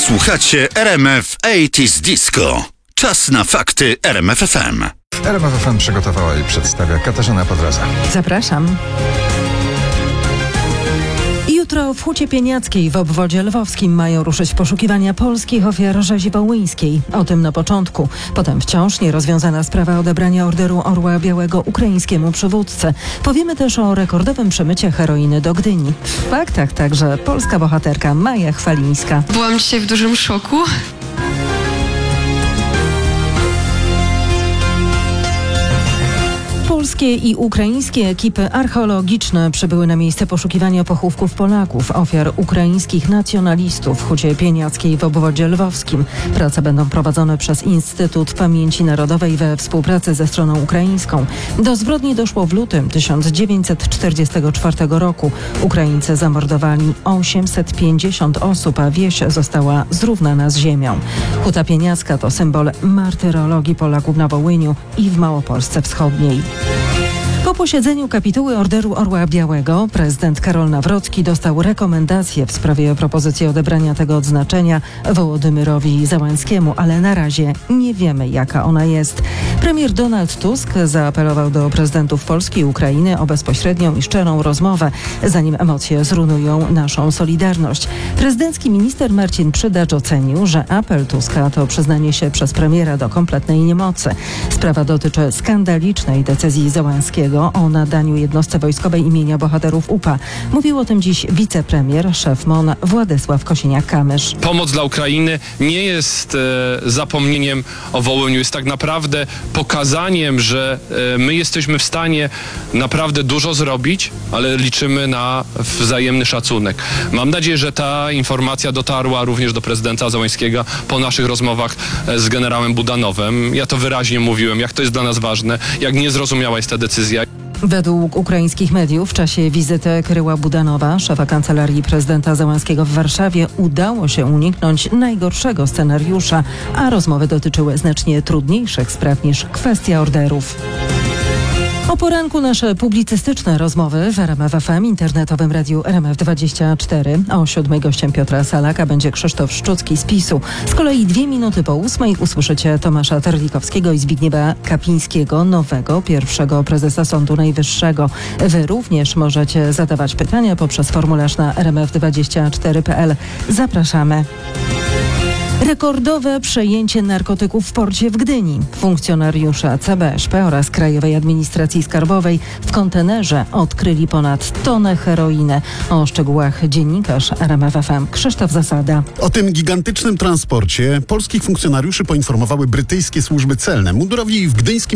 Słuchacie RMF 80s Disco. Czas na fakty RMF FM. RMF FM przygotowała i przedstawia Katarzyna Podlaza. Zapraszam. Jutro w Hucie Pieniackiej w obwodzie lwowskim mają ruszyć poszukiwania polskich ofiar rzezi wołyńskiej. O tym na początku. Potem wciąż nierozwiązana sprawa odebrania Orderu Orła Białego ukraińskiemu przywódcy. Powiemy też o rekordowym przemycie heroiny do Gdyni. W faktach także polska bohaterka Maja Chwalińska. Byłam dzisiaj w dużym szoku. Polskie i ukraińskie ekipy archeologiczne przybyły na miejsce poszukiwania pochówków Polaków, ofiar ukraińskich nacjonalistów w Hucie Pieniackiej w obwodzie lwowskim. Prace będą prowadzone przez Instytut Pamięci Narodowej we współpracy ze stroną ukraińską. Do zbrodni doszło w lutym 1944 roku. Ukraińcy zamordowali 850 osób, a wieś została zrównana z ziemią. Huta Pieniacka to symbol martyrologii Polaków na Wołyniu i w Małopolsce Wschodniej. Po posiedzeniu kapituły Orderu Orła Białego prezydent Karol Nawrocki dostał rekomendację w sprawie propozycji odebrania tego odznaczenia Wołodymyrowi Zełenskiemu, ale na razie nie wiemy, jaka ona jest. Premier Donald Tusk zaapelował do prezydentów Polski i Ukrainy o bezpośrednią i szczerą rozmowę, zanim emocje zrujnują naszą solidarność. Prezydencki minister Marcin Przydacz ocenił, że apel Tuska to przyznanie się przez premiera do kompletnej niemocy. Sprawa dotyczy skandalicznej decyzji Zełenskiego o nadaniu jednostce wojskowej imienia bohaterów UPA. Mówił o tym dziś wicepremier, szef MON Władysław Kosiniak-Kamysz. Pomoc dla Ukrainy nie jest zapomnieniem o Wołyniu, jest tak naprawdę pokazaniem, że my jesteśmy w stanie naprawdę dużo zrobić, ale liczymy na wzajemny szacunek. Mam nadzieję, że ta informacja dotarła również do prezydenta Zełenskiego po naszych rozmowach z generałem Budanowem. Ja to wyraźnie mówiłem, jak to jest dla nas ważne, jak niezrozumiała jest ta decyzja. Według ukraińskich mediów w czasie wizyty Kryła Budanowa, szefa kancelarii prezydenta Zełenskiego w Warszawie, udało się uniknąć najgorszego scenariusza, a rozmowy dotyczyły znacznie trudniejszych spraw niż kwestia orderów. O poranku nasze publicystyczne rozmowy w RMF FM, internetowym radiu RMF24. O 7 gościem Piotra Salaka będzie Krzysztof Szczucki z PiS-u. Z kolei 2 minuty po 8 usłyszycie Tomasza Terlikowskiego i Zbigniewa Kapińskiego, nowego pierwszego prezesa Sądu Najwyższego. Wy również możecie zadawać pytania poprzez formularz na rmf24.pl. Zapraszamy. Rekordowe przejęcie narkotyków w porcie w Gdyni. Funkcjonariusze CBŚP oraz Krajowej Administracji Skarbowej w kontenerze odkryli ponad tonę heroiny. O szczegółach dziennikarz RMF FM Krzysztof Zasada. O tym gigantycznym transporcie polskich funkcjonariuszy poinformowały brytyjskie służby celne. Mundurowi w gdyńskim